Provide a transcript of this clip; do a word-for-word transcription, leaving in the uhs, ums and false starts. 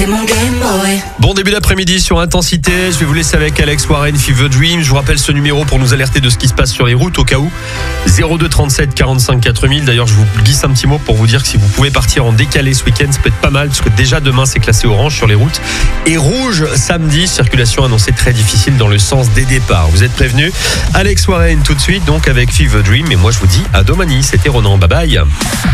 Bon début d'après-midi sur Intensité, je vais vous laisser avec Alex Warren, Fever Dream. Je vous rappelle ce numéro pour nous alerter de ce qui se passe sur les routes au cas où. zéro deux trente-sept quarante-cinq quatre mille. D'ailleurs, je vous glisse un petit mot pour vous dire que si vous pouvez partir en décalé ce week-end, ça peut être pas mal parce que déjà demain c'est classé orange sur les routes et rouge samedi, circulation annoncée très difficile dans le sens des départs. Vous êtes prévenus. Alex Warren tout de suite donc avec Fever Dream et moi je vous dis à domani, c'était Ronan, bye bye.